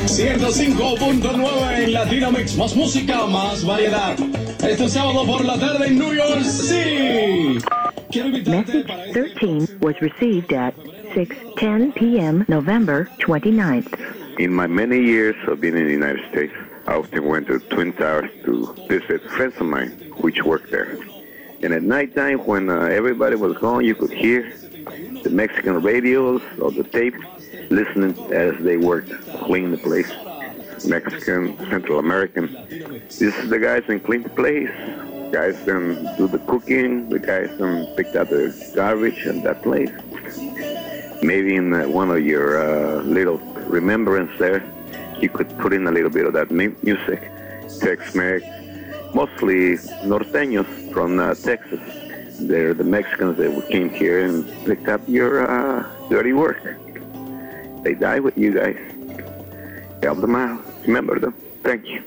105.9 en Latino Mix, más música, más variedad. Este sábado por la tarde en New York City. Message 13 was received at 6:10 p.m. November 29th. In my many years of being in the United States, I often went to Twin Towers to visit friends of mine which worked there. And at nighttime, when everybody was gone, you could hear the Mexican radios or the tape listening as they worked, cleaning the place. Mexican, Central American. This is the guys that clean the place. Guys that do the cooking. The guys that picked up the garbage in that place. Maybe in one of your little remembrance there, you could put in a little bit of that music. Tex-Mex, mostly norteños from Texas. They're the Mexicans that came here and picked up your dirty work. They died with you guys. Help them out. Remember them. Thank you.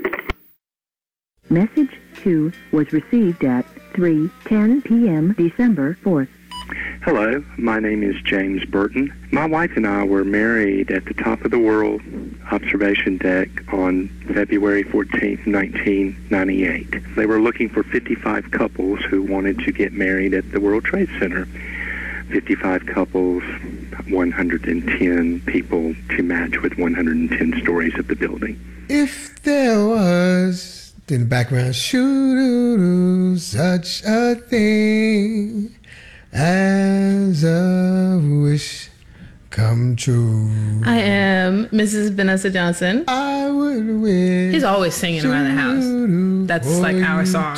Message 2 was received at 3:10 p.m. December 4th. Hello, my name is James Burton. My wife and I were married at the top of the world observation deck on February 14th, 1998. They were looking for 55 couples who wanted to get married at the World Trade Center. 55 couples, 110 people to match with 110 stories of the building. If there was, in the background, shoo-doo-doo, such a thing as a wish come true. I am Mrs. Vanessa Johnson. I would wish. He's always singing around the house. That's like our song.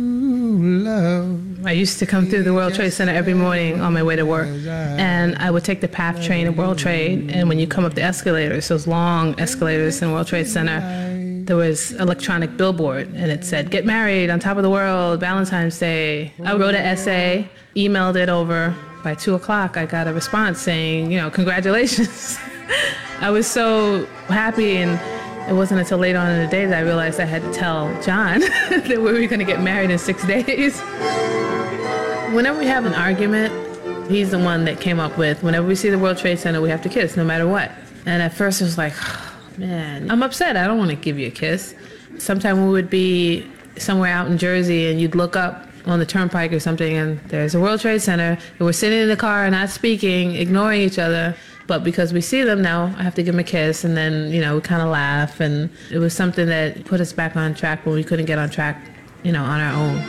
I used to come through the World Trade Center every morning on my way to work, and I would take the PATH train at World Trade, and when you come up the escalators, those long escalators in World Trade Center, there was electronic billboard, and it said, "Get married on top of the world, Valentine's Day." I wrote an essay, emailed it over. By 2 o'clock, I got a response saying, congratulations. I was so happy, and it wasn't until later on in the day that I realized I had to tell John that we were going to get married in 6 days. Whenever we have an argument, he's the one that came up with, whenever we see the World Trade Center, we have to kiss, no matter what. And at first it was like, oh, man, I'm upset. I don't want to give you a kiss. Sometimes we would be somewhere out in Jersey, and you'd look up on the turnpike or something, and there's a World Trade Center, and we're sitting in the car, not speaking, ignoring each other. But because we see them now, I have to give them a kiss, and then, we kind of laugh. And it was something that put us back on track when we couldn't get on track, on our own.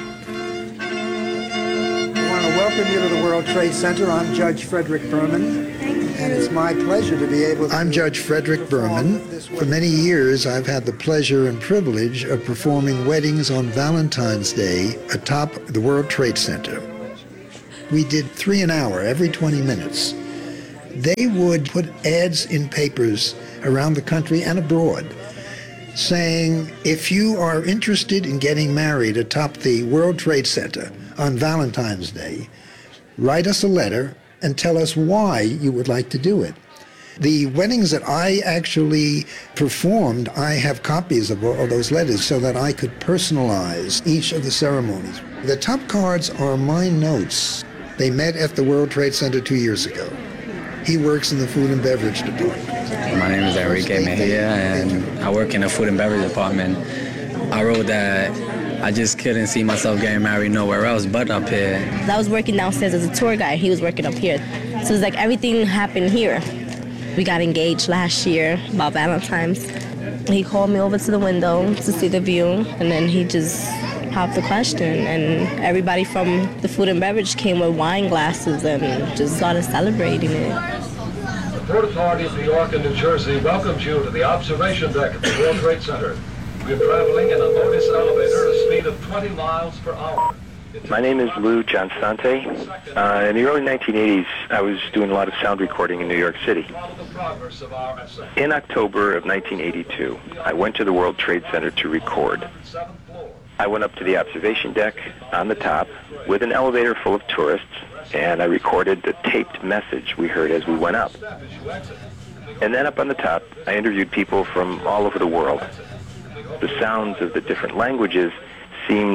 I want to welcome you to the World Trade Center. I'm Judge Frederick Berman, and it's my pleasure to be able to... I'm Judge Frederick Berman. For many years, I've had the pleasure and privilege of performing weddings on Valentine's Day atop the World Trade Center. We did 3 an hour, every 20 minutes. They would put ads in papers around the country and abroad saying, if you are interested in getting married atop the World Trade Center on Valentine's Day, write us a letter and tell us why you would like to do it. The weddings that I actually performed, I have copies of all those letters so that I could personalize each of the ceremonies. The top cards are my notes. They met at the World Trade Center 2 years ago. He works in the food and beverage department. My name is Enrique Mejia, and I work in the food and beverage department. I wrote that I just couldn't see myself getting married nowhere else but up here. I was working downstairs as a tour guide. He was working up here. So it's like everything happened here. We got engaged last year, about Valentine's. He called me over to the window to see the view, and then he just popped the question, and everybody from the food and beverage came with wine glasses and just started celebrating it. The Port Authority of New York and New Jersey welcomes you to the observation deck at the World Trade Center. We're traveling in a Lotus elevator at a speed of 20 miles per hour. My name is Lou Gianstante. In the early 1980s, I was doing a lot of sound recording in New York City. In October of 1982, I went to the World Trade Center to record. I went up to the observation deck on the top with an elevator full of tourists, and I recorded the taped message we heard as we went up. And then up on the top, I interviewed people from all over the world. The sounds of the different languages seemed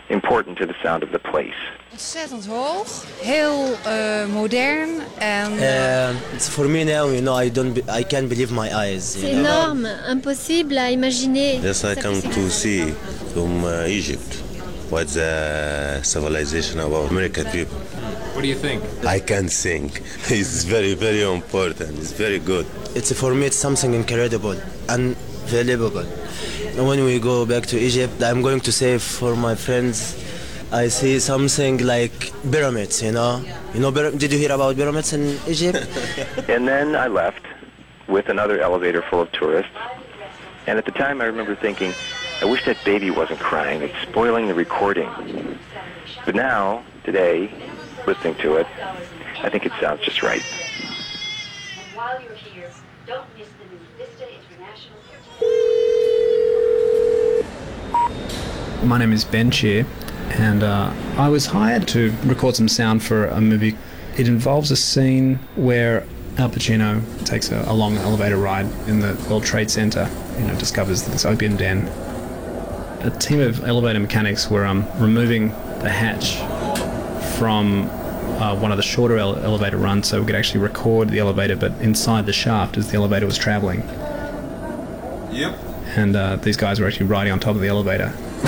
important to the sound of the place. Ontzettend hoog, heel modern and. It's for me now, I can't believe my eyes. C'est énorme, impossible à imaginer. Yes, I come to see from Egypt what's the civilization of our American people. What do you think? I can think. It's very, very important. It's very good. For me, it's something incredible, unbelievable. When we go back to Egypt, I'm going to say for my friends, I see something like pyramids, did you hear about pyramids in Egypt? And then I left with another elevator full of tourists. And at the time I remember thinking, I wish that baby wasn't crying. It's spoiling the recording. But now, today, listening to it, I think it sounds just right. And while you're here, don't miss the new Vista International. My name is Ben Cheer, and I was hired to record some sound for a movie. It involves a scene where Al Pacino takes a long elevator ride in the World Trade Center, discovers this opium den. A team of elevator mechanics were removing the hatch from one of the shorter elevator runs so we could actually record the elevator, but inside the shaft as the elevator was traveling. Yep. And these guys were actually riding on top of the elevator.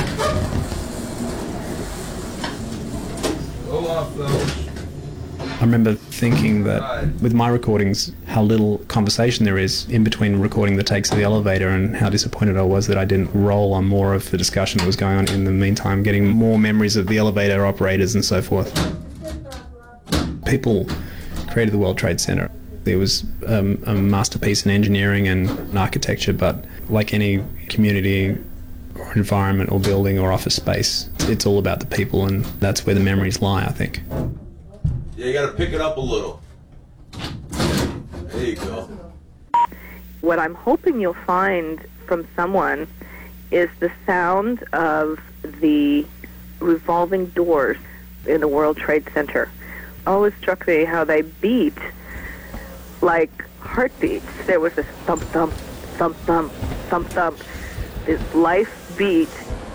I remember thinking that with my recordings, how little conversation there is in between recording the takes of the elevator, and how disappointed I was that I didn't roll on more of the discussion that was going on in the meantime, getting more memories of the elevator operators and so forth. People created the World Trade Center. It was a masterpiece in engineering and architecture, but like any community or environment or building or office space, it's all about the people, and that's where the memories lie, I think. Yeah, you gotta pick it up a little. There you go. What I'm hoping you'll find from someone is the sound of the revolving doors in the World Trade Center. Always struck me how they beat like heartbeats. There was this thump, thump, thump, thump, thump, thump, this life beat.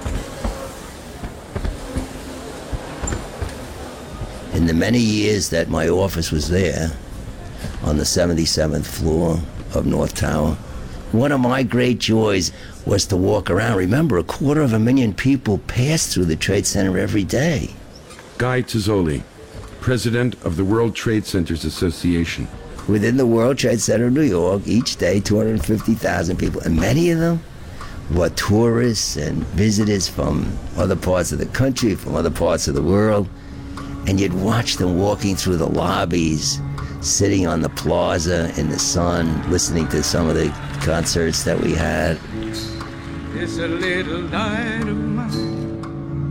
In the many years that my office was there, on the 77th floor of North Tower, one of my great joys was to walk around. Remember, 250,000 people pass through the Trade Center every day. Guy Tozzoli, president of the World Trade Centers Association. Within the World Trade Center of New York, each day, 250,000 people, and many of them were tourists and visitors from other parts of the country, from other parts of the world. And you'd watch them walking through the lobbies, sitting on the plaza in the sun, listening to some of the concerts that we had. It's a little light of mine,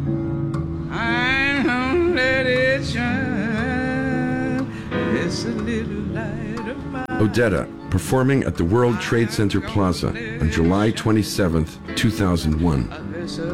I don't let it shine. It's a little light of mine. Odetta, performing at the World Trade Center Plaza on July 27th, 2001.